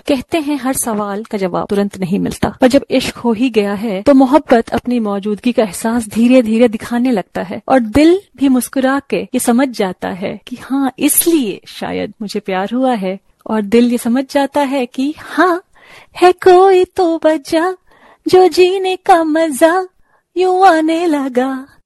कहते हैं हर सवाल का जवाब तुरंत नहीं मिलता, पर जब इश्क हो ही गया है तो मोहब्बत अपनी मौजूदगी का एहसास धीरे धीरे दिखाने लगता है और दिल भी मुस्कुरा के ये समझ जाता है कि हाँ, इसलिए शायद मुझे प्यार हुआ है। और दिल ये समझ जाता है कि हाँ, है कोई तो वजह जो जीने का मजा यूं आने लगा।